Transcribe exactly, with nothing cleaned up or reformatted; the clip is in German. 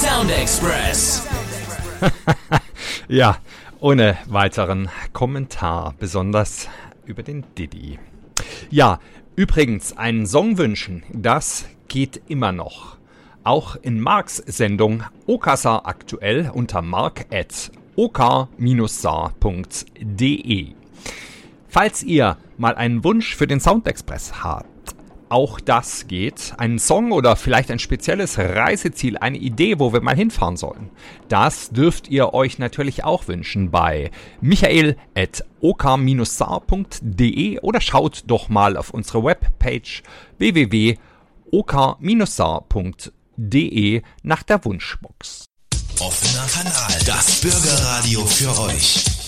Sound Express. Ja, ohne weiteren Kommentar, besonders über den Diddy. Ja, übrigens, einen Song wünschen, das geht immer noch. Auch in Marks Sendung Okasa aktuell unter mark at ok saar punkt de. Falls ihr mal einen Wunsch für den Sound Express habt, auch das geht. Einen Song oder vielleicht ein spezielles Reiseziel, eine Idee, wo wir mal hinfahren sollen. Das dürft ihr euch natürlich auch wünschen bei michael at ok saar punkt de oder schaut doch mal auf unsere Webpage w w w punkt ok saar punkt de nach der Wunschbox. Offener Kanal, das Bürgerradio für euch.